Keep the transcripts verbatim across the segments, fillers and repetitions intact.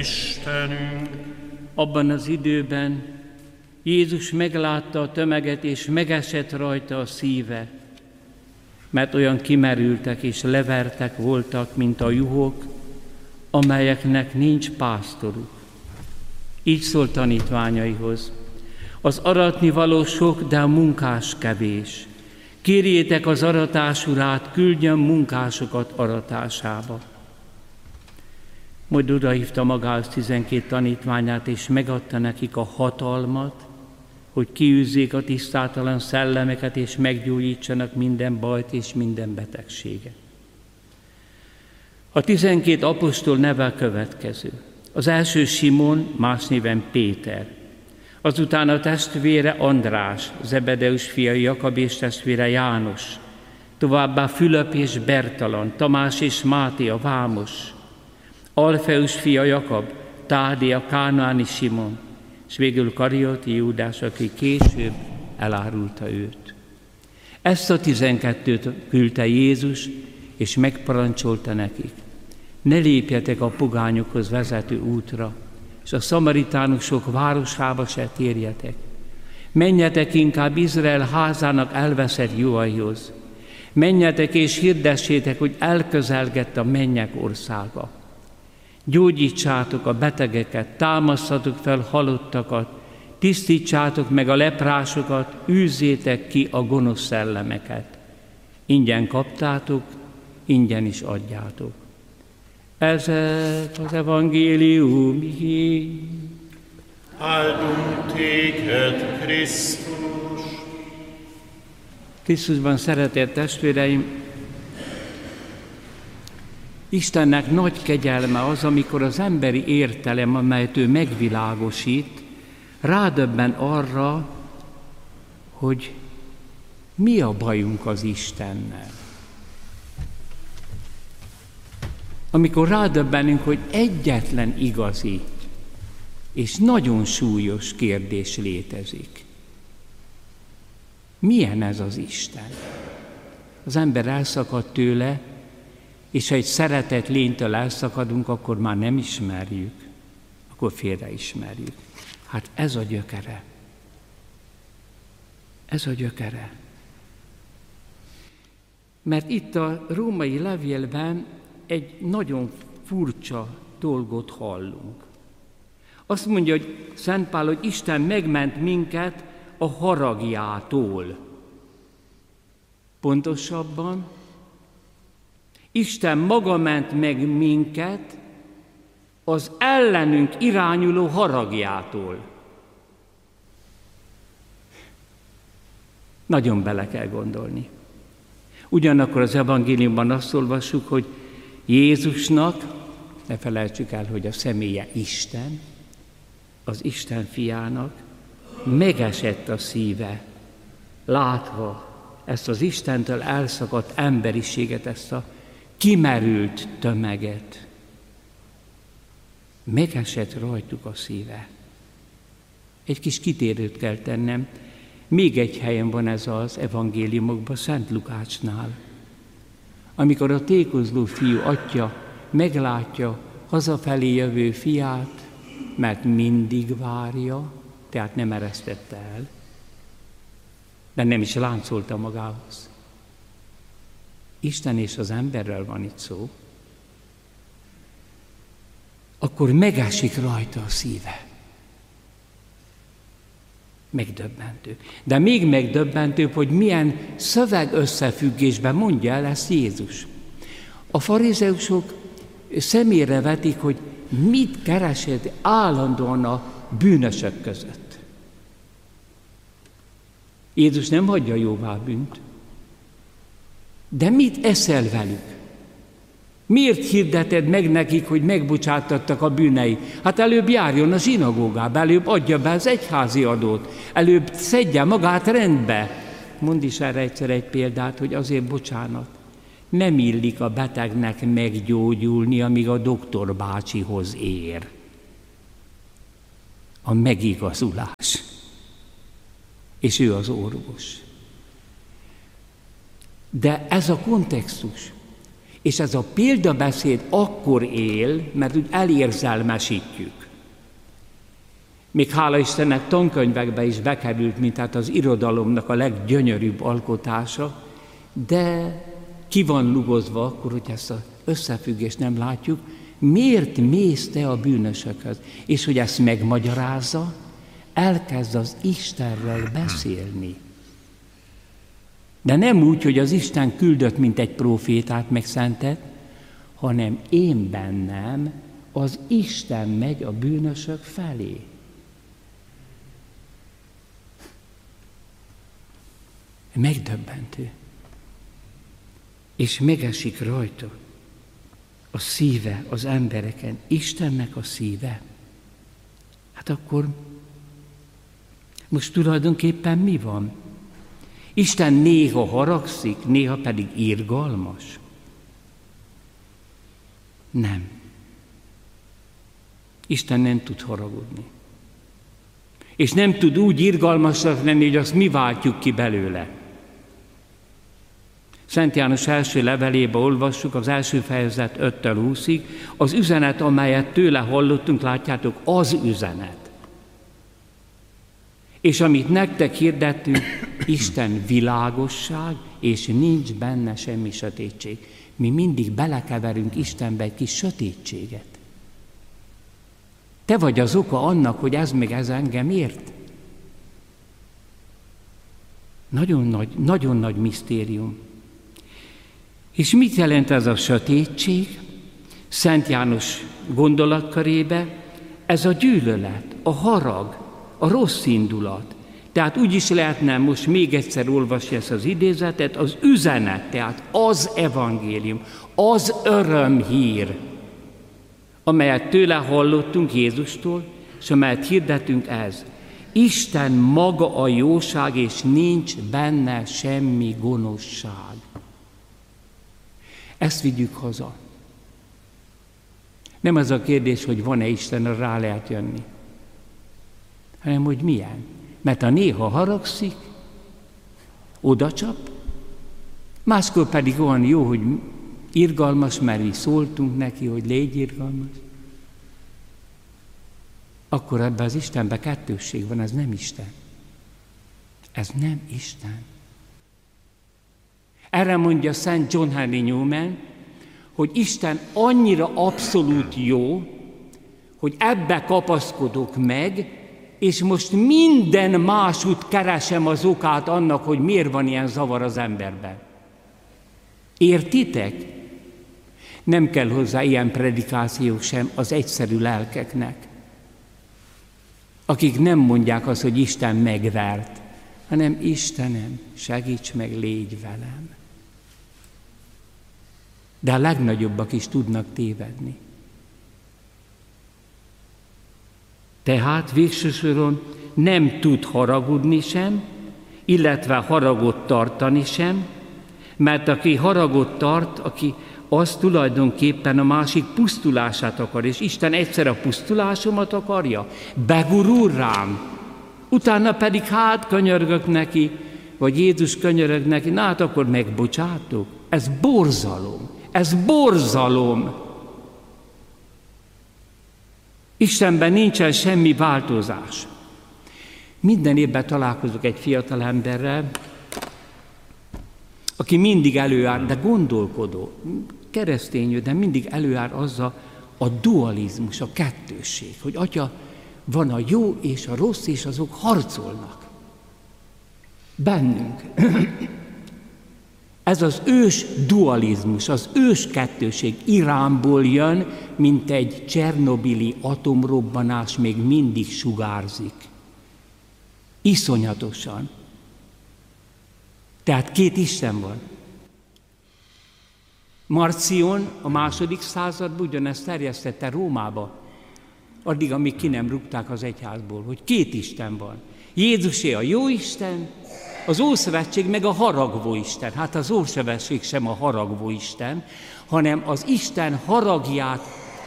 Istenünk. Abban az időben Jézus meglátta a tömeget, és megesett rajta a szíve, mert olyan kimerültek és levertek voltak, mint a juhok, amelyeknek nincs pásztoruk. Így szólt tanítványaihoz: az aratnivaló sok, de a munkás kevés. Kérjétek az aratás urát, küldjön munkásokat aratásába. Majd odahívta magához tizenkét tanítványát, és megadta nekik a hatalmat, hogy kiűzzék a tisztátalan szellemeket, és meggyógyítsanak minden bajt és minden betegséget. A tizenkét apostol neve a következő. Az első Simon, más néven Péter. Azután a testvére András, Zebedeus fia Jakab és testvére János. Továbbá Fülöp és Bertalan, Tamás és Máté a vámos. Alfeus fia Jakab, Tádé a kánaáni Simon, és végül Karioti Júdás, aki később elárulta őt. Ezt a tizenkettőt küldte Jézus, és megparancsolta nekik: ne lépjetek a pogányokhoz vezető útra, és a szamaritánusok városába se térjetek. Menjetek inkább Izrael házának elveszett juhaihoz. Menjetek és hirdessétek, hogy elközelgett a mennyek országa. Gyógyítsátok a betegeket, támasztatok fel halottakat, tisztítsátok meg a leprásokat, űzzétek ki a gonosz szellemeket. Ingyen kaptátok, ingyen is adjátok. Ezek az evangélium hír. Áldunk téged, Krisztus! Krisztusban szeretett testvéreim, Istennek nagy kegyelme az, amikor az emberi értelem, amelyet ő megvilágosít, rádöbben arra, hogy mi a bajunk az Istennel. Amikor rádöbbenünk, hogy egyetlen igazi és nagyon súlyos kérdés létezik. Milyen ez az Isten? Az ember elszakad tőle, és ha egy szeretett lénytől elszakadunk, akkor már nem ismerjük, akkor félreismerjük. Hát ez a gyökere. Ez a gyökere. Mert itt a római levélben egy nagyon furcsa dolgot hallunk. Azt mondja, hogy Szent Pál, hogy Isten megment minket a haragjától. Pontosabban, Isten maga ment meg minket az ellenünk irányuló haragjától. Nagyon bele kell gondolni. Ugyanakkor az evangéliumban azt olvassuk, hogy Jézusnak, ne felejtsük el, hogy a személye Isten, az Isten fiának megesett a szíve, látva ezt az Istentől elszakadt emberiséget, ezt a kimerült tömeget. Megesett rajtuk a szíve. Egy kis kitérőt kell tennem. Még egy helyen van ez az evangéliumokban, Szent Lukácsnál. Amikor a tékozló fiú atya meglátja hazafelé jövő fiát, mert mindig várja, tehát nem eresztette el, de nem is láncolta magához. Isten és az emberrel van itt szó. Akkor megesik rajta a szíve. Megdöbbentő. De még megdöbbentőbb, hogy milyen szöveg összefüggésben mondja el ezt Jézus. A farizeusok szemére vetik, hogy mit keresed állandóan a bűnösök között. Jézus nem hagyja jóvá bűnt. De mit eszel velük? Miért hirdeted meg nekik, hogy megbocsátattak a bűnei? Hát előbb járjon a zsinagógába, előbb adja be az egyházi adót, előbb szedje magát rendbe. Mondd is erre egyszer egy példát, hogy azért bocsánat. Nem illik a betegnek meggyógyulni, amíg a doktor bácsihoz ér. A megigazulás. És ő az orvos. De ez a kontextus. És ez a példabeszéd akkor él, mert úgy elérzelmesítjük. Még hála Istennek tankönyvekbe is bekerült, mint hát az irodalomnak a leggyönyörűbb alkotása, de ki van lugozva akkor, hogy ezt az összefüggést nem látjuk, miért mész te a bűnösökhöz? És hogy ezt megmagyarázza, elkezd az Istenről beszélni. De nem úgy, hogy az Isten küldött, mint egy prófétát meg szentet, hanem én bennem az Isten megy a bűnösök felé. Megdöbbentő. És megesik rajta a szíve az embereken, Istennek a szíve. Hát akkor most tulajdonképpen mi van? Isten néha haragszik, néha pedig irgalmas? Nem. Isten nem tud haragudni. És nem tud úgy irgalmasnak lenni, hogy azt mi váltjuk ki belőle. Szent János első levelébe olvassuk, az első fejezet öttől húszig, az üzenet, amelyet tőle hallottunk, látjátok, az üzenet. És amit nektek hirdettünk, Isten világosság, és nincs benne semmi sötétség. Mi mindig belekeverünk Istenbe egy kis sötétséget. Te vagy az oka annak, hogy ez meg ez engem ért. Nagyon nagy, nagyon nagy misztérium. És mit jelent ez a sötétség? Szent János gondolatkörébe ez a gyűlölet, a harag, a rossz indulat. Tehát úgy is lehetne most még egyszer olvasni ezt az idézetet, az üzenet, tehát az evangélium, az örömhír, amelyet tőle hallottunk Jézustól, és amelyet hirdetünk ez. Isten maga a jóság, és nincs benne semmi gonoszság. Ezt vigyük haza. Nem az a kérdés, hogy van-e Isten, rá lehet jönni, hanem hogy milyen. Mert ha néha haragszik, odacsap, máskor pedig olyan jó, hogy irgalmas, mert mi szóltunk neki, hogy légy irgalmas, akkor ebben az Istenben kettősség van, ez nem Isten. Ez nem Isten. Erre mondja Szent John Henry Newman, hogy Isten annyira abszolút jó, hogy ebbe kapaszkodok meg, és most minden másút keresem az okát annak, hogy miért van ilyen zavar az emberben. Értitek? Nem kell hozzá ilyen predikáció sem az egyszerű lelkeknek, akik nem mondják azt, hogy Isten megvert, hanem Istenem, segíts meg, légy velem. De a legnagyobbak is tudnak tévedni. Tehát végső soron nem tud haragudni sem, illetve haragot tartani sem, mert aki haragot tart, aki az tulajdonképpen a másik pusztulását akar, és Isten egyszer a pusztulásomat akarja, begurul rám, utána pedig hát könyörgök neki, vagy Jézus könyörög neki, na hát akkor megbocsátok. Ez borzalom, ez borzalom. Istenben nincsen semmi változás. Minden évben találkozok egy fiatal emberrel, aki mindig előáll, de gondolkodó, keresztényű, de mindig előáll azzal a dualizmus, a kettősség, hogy atya, van a jó és a rossz, és azok harcolnak. Bennünk. Ez az ős dualizmus, az ős kettőség Iránból jön, mint egy csernobili atomrobbanás még mindig sugárzik. Iszonyatosan. Tehát két Isten van. Marcion a második században ugyanezt terjesztette Rómába, addig, amíg ki nem rúgták az egyházból, hogy két Isten van. Jézusé a jó Isten, az Ószövetség meg a haragvó Isten. Hát az Ószövetség sem a haragvó Isten, hanem az Isten haragját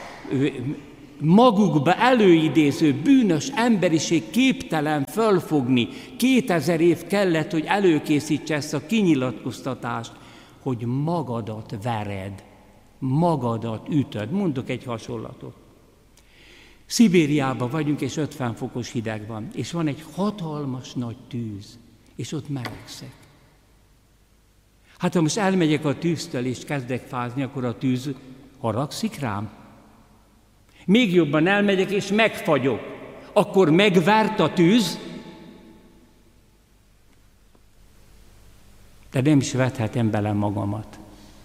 magukba előidéző bűnös emberiség képtelen fölfogni. Kétezer év kellett, hogy előkészítse ezt a kinyilatkoztatást, hogy magadat vered magadat ütöd. Mondok egy hasonlatot. Szibériában vagyunk, és ötven fokos hideg van, és van egy hatalmas nagy tűz, és ott melegszek. Hát ha most elmegyek a tűztől, és kezdek fázni, akkor a tűz haragszik rám. Még jobban elmegyek, és megfagyok, akkor megvert a tűz, de nem is vethetem bele magamat.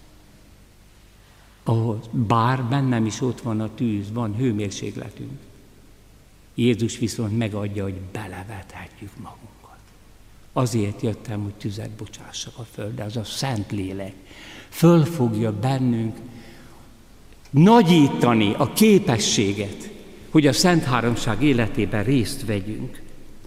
Ahhoz, bár bennem is ott van a tűz, van hőmérsékletünk. Jézus viszont megadja, hogy belevethetjük magunkat. Azért jöttem, hogy tüzet bocsássak a földre, az a Szent Lélek. Föl fogja bennünk nagyítani a képességet, hogy a Szent Háromság életében részt vegyünk.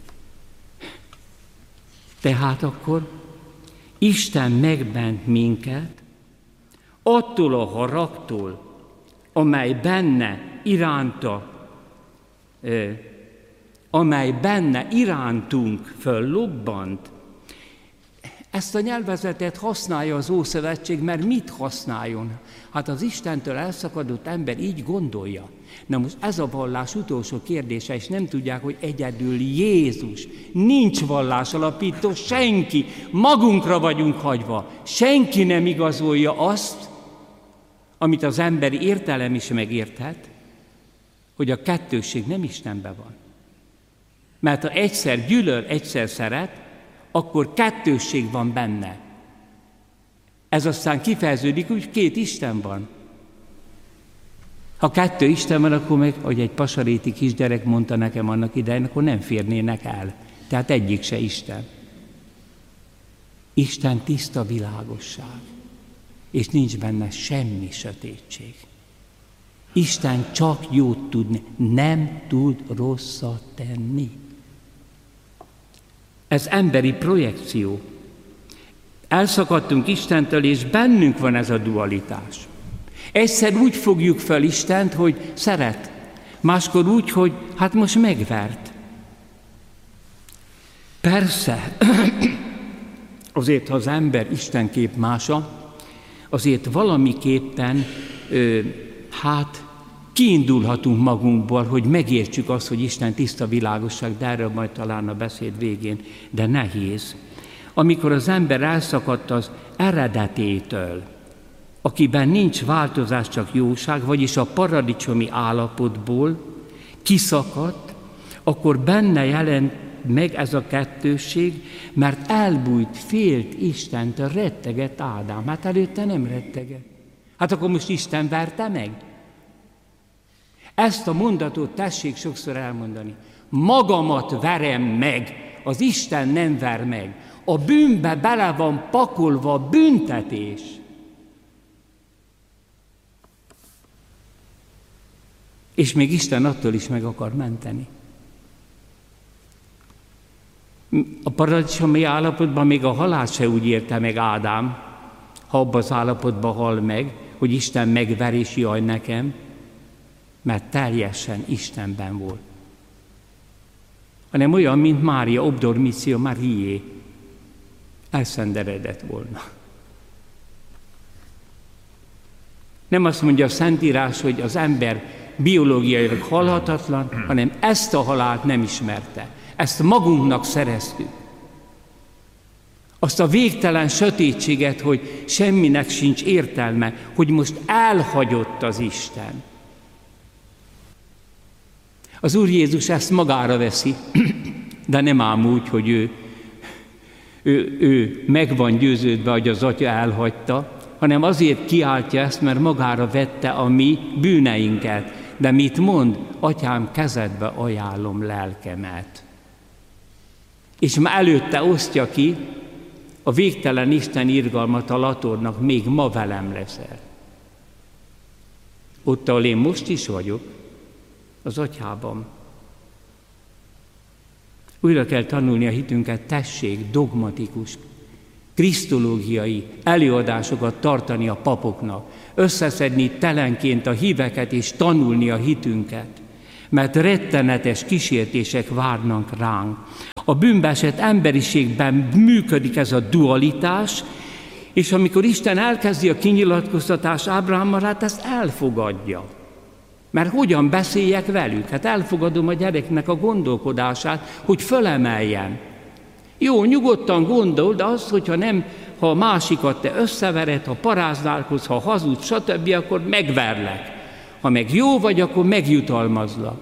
Tehát akkor Isten megbent minket, attól a haragtól, amely benne iránta, eh, amely benne irántunk föllobbant. Ezt a nyelvezetet használja az Ószövetség, mert mit használjon? Hát az Istentől elszakadott ember így gondolja. Na most ez a vallás utolsó kérdése, és nem tudják, hogy egyedül Jézus. Nincs vallás alapító, senki. Magunkra vagyunk hagyva. Senki nem igazolja azt, amit az emberi értelem is megérthet, hogy a kettősség nem Istenben van. Mert ha egyszer gyűlöl, egyszer szeret, akkor kettősség van benne. Ez aztán kifejeződik, hogy két Isten van. Ha kettő Isten van, akkor meg, ahogy egy pasaréti kisgyerek mondta nekem annak idején, akkor nem férnének el. Tehát egyik se Isten. Isten tiszta világosság, és nincs benne semmi sötétség. Isten csak jót tudni, nem tud rosszat tenni. Ez emberi projekció. Elszakadtunk Istentől, és bennünk van ez a dualitás. Egyszer úgy fogjuk fel Istent, hogy szeret, máskor úgy, hogy hát most megvert. Persze, azért, ha az ember Isten képmása, azért valamiképpen, ö, hát kiindulhatunk magunkból, hogy megértsük azt, hogy Isten tiszta világosság, de erről majd talán a beszéd végén, de nehéz. Amikor az ember elszakadt az eredetétől, akiben nincs változás, csak jóság, vagyis a paradicsomi állapotból kiszakadt, akkor benne jelent meg ez a kettősség, mert elbújt, félt Istentől, rettegett Ádám. Hát előtte nem rettegett. Hát akkor most Isten verte meg? Ezt a mondatot tessék sokszor elmondani. Magamat verem meg, az Isten nem ver meg. A bűnbe bele van pakolva a büntetés. És még Isten attól is meg akar menteni. A paradicsomi állapotban még a halál se úgy érte meg Ádám, ha abban az állapotban hal meg, hogy Isten megver és jaj nekem, mert teljesen Istenben volt. Hanem olyan, mint Mária, obdormitio Mariae, elszenderedett volna. Nem azt mondja a Szentírás, hogy az ember biológiailag halhatatlan, hanem ezt a halált nem ismerte. Ezt magunknak szereztük. Azt a végtelen sötétséget, hogy semminek sincs értelme, hogy most elhagyott az Isten. Az Úr Jézus ezt magára veszi, de nem ám úgy, hogy ő, ő, ő meg van győződve, hogy az Atya elhagyta, hanem azért kiáltja ezt, mert magára vette a mi bűneinket. De mit mond? Atyám, kezedbe ajánlom lelkemet. És már előtte osztja ki a végtelen Isten irgalmat a latornak, még ma velem leszel. Ott, ahol én most is vagyok, az Atyában. Újra kell tanulni a hitünket, tessék, dogmatikus, krisztológiai előadásokat tartani a papoknak, összeszedni telenként a híveket és tanulni a hitünket, mert rettenetes kísértések várnak ránk. A bűnbeesett emberiségben működik ez a dualitás, És amikor Isten elkezdi a kinyilatkoztatást Ábrahámmal, hát ezt elfogadja. Mert hogyan beszéljek velük? Hát elfogadom a gyereknek a gondolkodását, hogy fölemeljen. Jó, nyugodtan gondol, de az, hogyha nem, ha a másikat te összevered, ha paráználkodsz, ha hazudsz, stb., akkor megverlek. Ha meg jó vagy, akkor megjutalmazlak.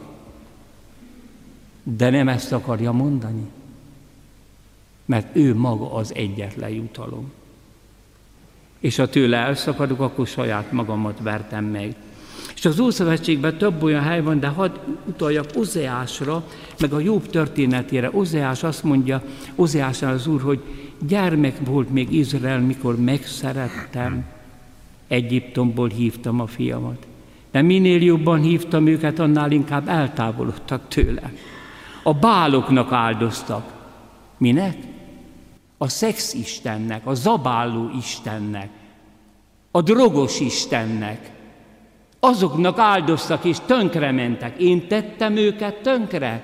De nem ezt akarja mondani. Mert ő maga az egyetlen jutalom. És ha tőle elszakadok, akkor saját magamat vertem meg. És az Ószövetségben több olyan hely van, de hadd utaljak Ozeásra, meg a Jobb történetére. Ozeás azt mondja, Ozeásnál az Úr, hogy gyermek volt még Izrael, mikor megszerettem, Egyiptomból hívtam a fiamat. De minél jobban hívtam őket, annál inkább eltávolodtak tőle. A báloknak áldoztak. Minek? A szexistennek, a zabáló istennek, a drogos istennek. Azoknak áldoztak és tönkrementek. Én tettem őket tönkre.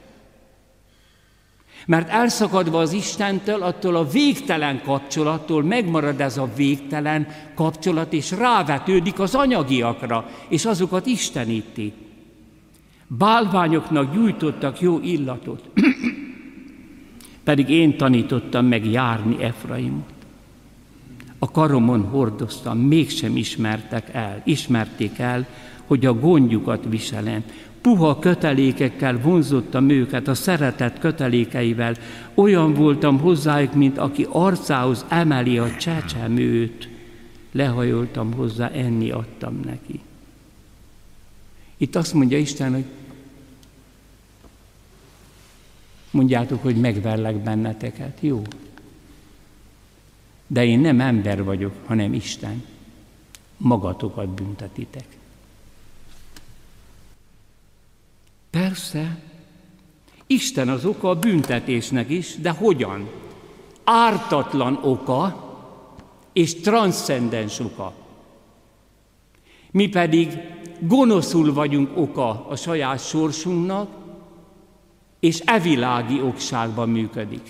Mert elszakadva az Istentől, attól a végtelen kapcsolattól megmarad ez a végtelen kapcsolat, és rávetődik az anyagiakra, és azokat isteníti. Bálványoknak gyújtottak jó illatot, pedig én tanítottam meg járni Efraimot. A karomon hordoztam, mégsem ismertek el, ismerték el, hogy a gondjukat viselem. Puha kötelékekkel vonzottam őket, a szeretet kötelékeivel. Olyan voltam hozzájuk, mint aki arcához emeli a csecsemőt. Lehajoltam hozzá, enni adtam neki. Itt azt mondja Isten, hogy mondjátok, hogy megverlek benneteket. Jó. De én nem ember vagyok, hanem Isten. Magatokat büntetitek. Persze, Isten az oka a büntetésnek is, de hogyan? Ártatlan oka és transzcendens oka. Mi pedig gonoszul vagyunk oka a saját sorsunknak, és evilági okságban működik.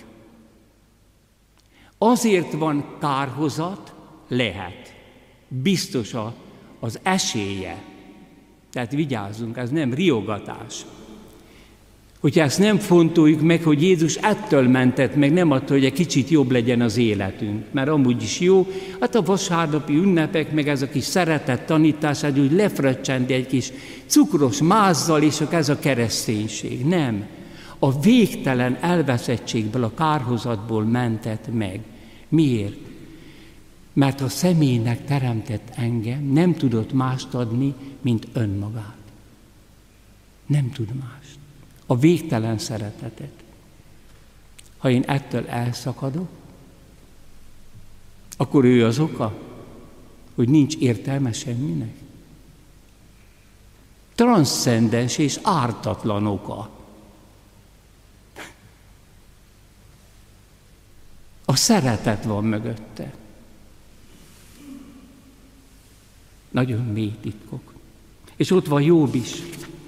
Azért van kárhozat, lehet. Biztos az esélye. Tehát vigyázzunk, ez nem riogatás. Hogyha ezt nem fontoljuk meg, hogy Jézus ettől mentett meg, nem attól, hogy egy kicsit jobb legyen az életünk. Mert amúgy is jó, hát a vasárnapi ünnepek, meg ez a kis szeretett tanítás, hogy lefröccsendi egy kis cukros mázzal, és ez a kereszténység. Nem. A végtelen elveszettségből, a kárhozatból mentett meg. Miért? Mert a személynek teremtett engem, nem tudott mást adni, mint önmagát. Nem tud mást. A végtelen szeretetet. Ha én ettől elszakadok, akkor ő az oka, hogy nincs értelme semminek. Transzcendens és ártatlan oka. A szeretet van mögötte. Nagyon mély titkok. És ott van Jobb is.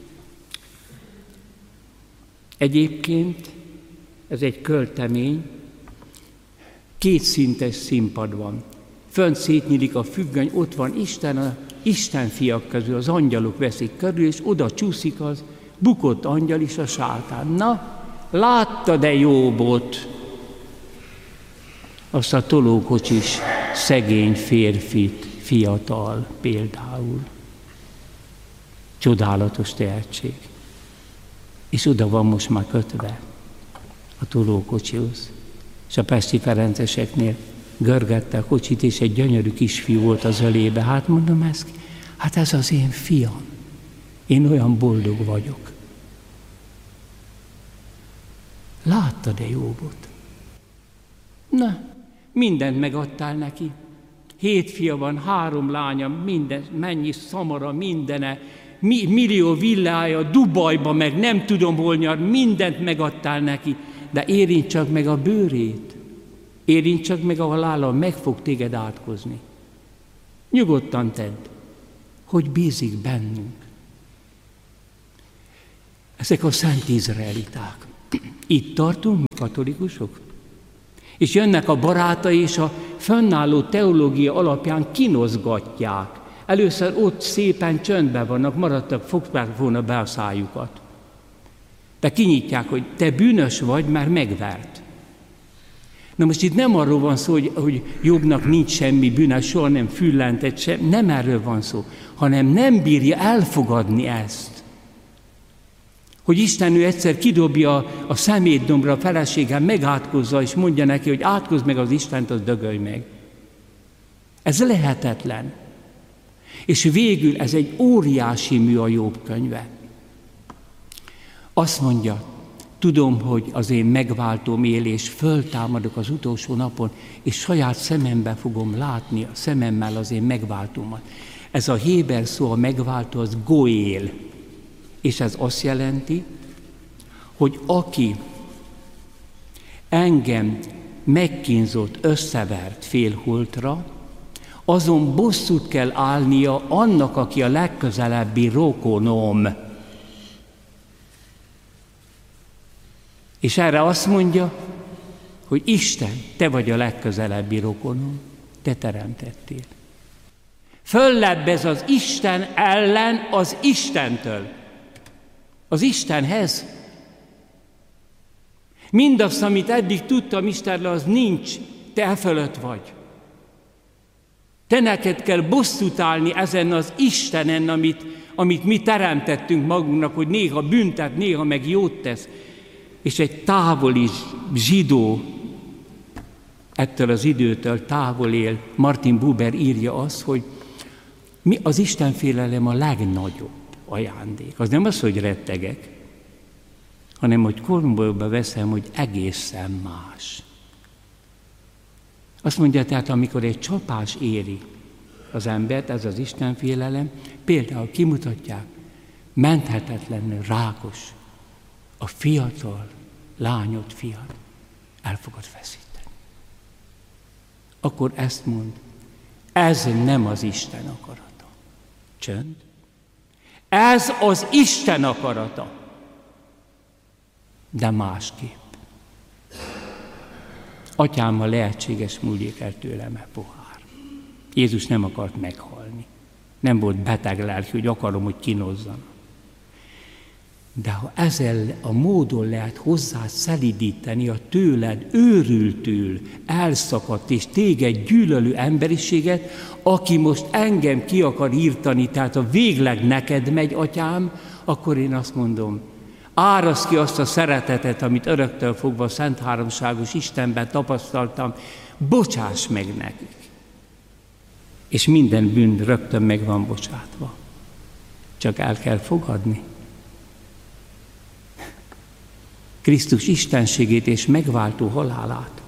Egyébként ez egy költemény, kétszintes színpad van. Fönt szétnyílik a függöny, ott van Isten, a Isten fiak közül, az angyalok veszik körül, és oda csúszik az bukott angyal is, a sátán. Na, láttad-e Jobbot? Azt a tolókocsis szegény férfit, fiatal például. Csodálatos tehetség. És oda van most már kötve a tolókocsihoz. És a pesti ferenceseknél görgette a kocsit, és egy gyönyörű kisfiú volt az ölébe. Hát mondom, ez, hát ez az én fiam. Én olyan boldog vagyok. Láttad-e Jobbot? Na, mindent megadtál neki. Hét fia van, három lánya, minden, mennyi szamara, mindene, mi, millió villája, Dubajba, meg nem tudom hol nyar, mindent megadtál neki, de érint csak meg a bőrét, érint csak meg a halála, meg fog téged átkozni. Nyugodtan tedd, hogy bízik bennünk. Ezek a szent izraeliták. Itt tartunk, mi katolikusok? És jönnek a barátai, és a fönnálló teológia alapján kinozgatják. Először ott szépen csöndben vannak, maradtak, fogták volna be a szájukat. De kinyitják, hogy te bűnös vagy, mert megvert. Na most itt nem arról van szó, hogy, hogy Jobbnak nincs semmi bűne, soha nem füllentett sem, nem erről van szó, hanem nem bírja elfogadni ezt. Hogy Isten ő egyszer kidobja a szemétdombra a feleségem, megátkozza, és mondja neki, hogy átkozz meg az Istent, az dögölj meg. Ez lehetetlen. És végül ez egy óriási mű a Jobb könyve. Azt mondja, tudom, hogy az én megváltóm él, és föltámadok az utolsó napon, és saját szemembe fogom látni a szememmel az én megváltómat. Ez a héber szó, a megváltó, az goél. És ez azt jelenti, hogy aki engem megkínzott, összevert félholtra, azon bosszút kell állnia annak, aki a legközelebbi rokonom. És erre azt mondja, hogy Isten, te vagy a legközelebbi rokonom, te teremtettél. Föllebbez az Isten ellen az Istentől. Az Istenhez. Mindazt, amit eddig tudtam Istenről, az nincs, te e fölött vagy. Te neked kell bosszút állni ezen az Istenen, amit, amit mi teremtettünk magunknak, hogy néha büntet, néha meg jót tesz. És egy távoli zsidó, ettől az időtől távol él, Martin Buber írja azt, hogy mi az Istenfélelem a legnagyobb ajándék. Az nem az, hogy rettegek, hanem hogy komolyba veszem, hogy egészen más. Azt mondja, tehát amikor egy csapás éri az embert, ez az Istenfélelem, például kimutatják, menthetetlenül rákos, a fiatal lányot, fiat el fogod feszíteni. Akkor ezt mond, ez nem az Isten akarata. Csönd. Ez az Isten akarata. De másképp. Atyámmal lehetséges múljék el tőlem e pohár. Jézus nem akart meghalni. Nem volt beteg lelki, hogy akarom, hogy kínozzanak. De ha ezzel a módon lehet hozzá szelidíteni a tőled őrültül elszakadt és téged gyűlölő emberiséget, aki most engem ki akar írtani, tehát a végleg neked megy, atyám, akkor én azt mondom, áraszt ki azt a szeretetet, amit öröktől fogva a Szent Háromságos Istenben tapasztaltam, bocsáss meg nekik. És minden bűn rögtön meg van bocsátva. Csak el kell fogadni. Krisztus istenségét és megváltó halálát.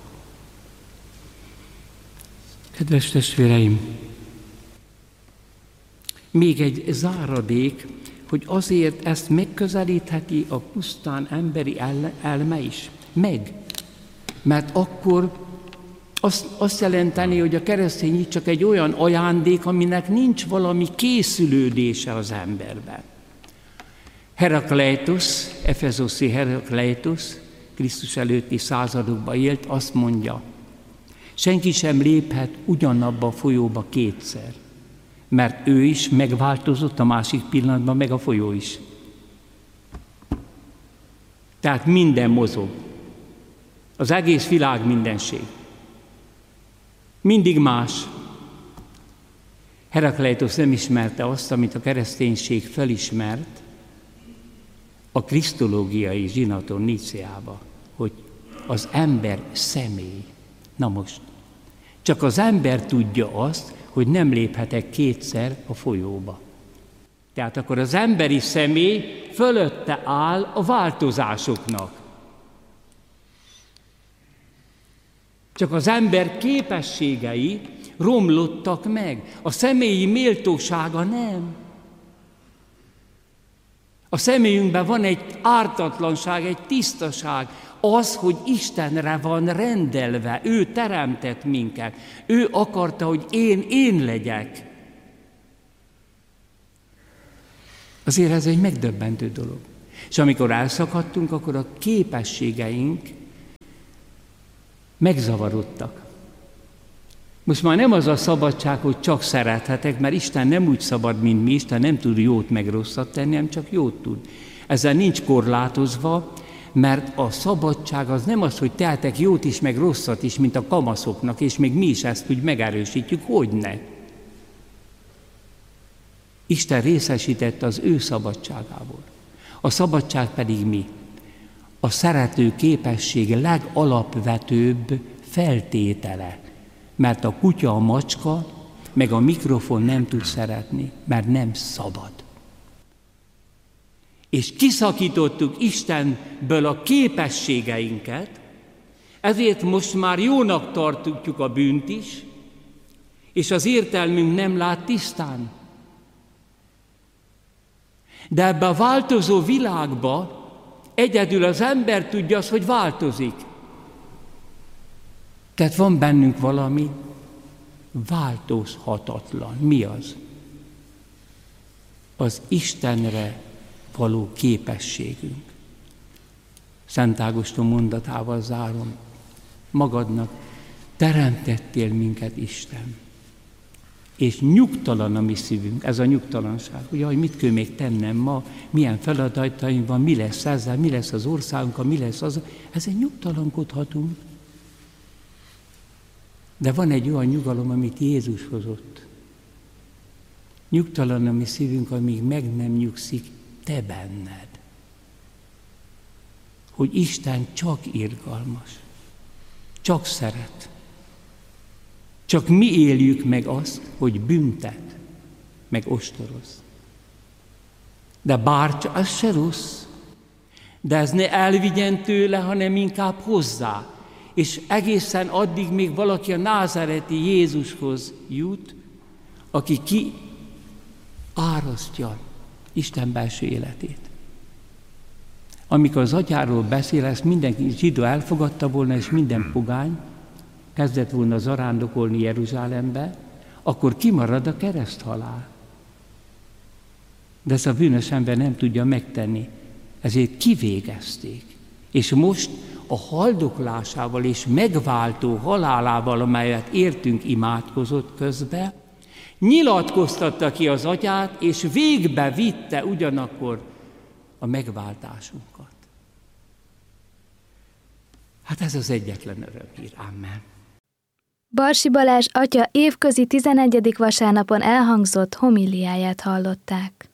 Kedves testvéreim, még egy záradék, hogy azért ezt megközelítheti a pusztán emberi elme is. Meg. Mert akkor azt, azt jelenteni, hogy a keresztény csak egy olyan ajándék, aminek nincs valami készülődése az emberben. Herakleitos, efezoszi Herakleitos, Krisztus előtti századokban élt, azt mondja, senki sem léphet ugyanabba a folyóba kétszer, mert ő is megváltozott a másik pillanatban, meg a folyó is. Tehát minden mozog. Az egész világ mindenség. Mindig más. Herakleitos nem ismerte azt, amit a kereszténység felismert a krisztológiai zsinaton Nicéába, hogy az ember személy. Na most, csak az ember tudja azt, hogy nem léphetek kétszer a folyóba. Tehát akkor az emberi személy fölötte áll a változásoknak. Csak az ember képességei romlottak meg, a személyi méltósága nem. A személyünkben van egy ártatlanság, egy tisztaság, az, hogy Istenre van rendelve, ő teremtett minket, ő akarta, hogy én, én legyek. Azért ez egy megdöbbentő dolog. És amikor elszakadtunk, akkor a képességeink Megzavarodtak. Most már nem az a szabadság, hogy csak szerethetek, mert Isten nem úgy szabad, mint mi, Isten nem tud jót meg rosszat tenni, hanem csak jót tud. Ezzel nincs korlátozva, mert a szabadság az nem az, hogy tehetek jót is, meg rosszat is, mint a kamaszoknak, és még mi is ezt úgy megerősítjük, hogyne. Isten részesített az ő szabadságából. A szabadság pedig mi? A szerető képesség legalapvetőbb feltétele. Mert a kutya, a macska, meg a mikrofon nem tud szeretni, mert nem szabad. És kiszakítottuk Istenből a képességeinket, ezért most már jónak tartjuk a bűnt is, és az értelmünk nem lát tisztán. De ebbe a változó világba egyedül az ember tudja azt, hogy változik. Tehát van bennünk valami változhatatlan. Mi az? Az Istenre való képességünk. Szent Ágoston mondatával zárom. Magadnak teremtettél minket, Isten. És nyugtalan a mi szívünk, ez a nyugtalanság. Ugye, hogy mit kell még tennem ma, milyen feladataim van, mi lesz ezzel, mi lesz az országunkkal, mi lesz az. Ezen nyugtalankodhatunk. De van egy olyan nyugalom, amit Jézus hozott. Nyugtalan a mi szívünk, amíg meg nem nyugszik te benned. Hogy Isten csak irgalmas, csak szeret. Csak mi éljük meg azt, hogy büntet, meg ostoroz. De bár az se rossz, de ez ne elvigyen tőle, hanem inkább hozzá. És egészen addig még valaki a názáreti Jézushoz jut, aki ki árasztja Isten belső életét. Amikor az atyáról beszél, ezt mindenki zsidó elfogadta volna, és minden pogány kezdett volna zarándokolni Jeruzsálembe, akkor kimarad a kereszthalál. De ezt a bűnös ember nem tudja megtenni, ezért kivégezték. És most a haldoklásával és megváltó halálával, amelyet értünk, imádkozott közbe, nyilatkoztatta ki az atyát, és végbe vitte ugyanakkor a megváltásunkat. Hát ez az egyetlen örömhír. Amen. Barsi Balázs atya évközi tizenegyedik vasárnapon elhangzott homiliáját hallották.